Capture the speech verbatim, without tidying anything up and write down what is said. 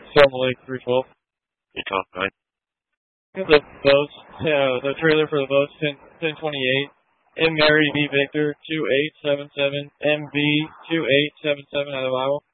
Silver Lake three twelve. You talk, right? The boats, yeah, the trailer for the boats, ten twenty-eight. M. Mary V. Victor, two eight seven seven. M V, two eight seven seven out of Iowa.